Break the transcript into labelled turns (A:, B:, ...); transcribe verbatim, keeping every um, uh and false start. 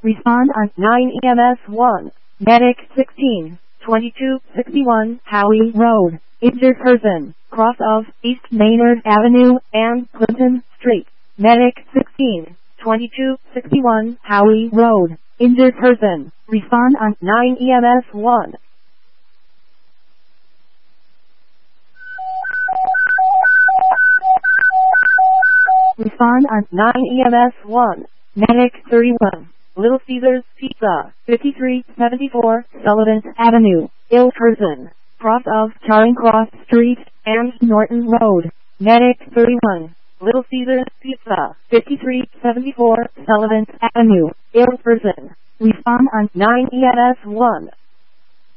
A: Respond on nine E M S one. Medic sixteen twenty-two sixty-one Howie Road. Injured person. Cross of East Maynard Avenue and Clinton Street. Medic sixteen twenty-two sixty-one Howie Road. Injured person. Respond on nine E M S one. Respond on nine E M S one. Medic thirty-one. Little Caesars Pizza. fifty-three seventy-four Sullivan Avenue. Ill person. Cross of Charing Cross Street and Norton Road. Medic thirty-one. Little Caesars Pizza. fifty-three seventy-four Sullivan Avenue. Ill person. Respond on nine E M S one.